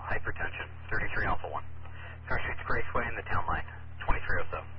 hypertension, 33 Alpha 1. Car streets Graceway in the town line, 2307.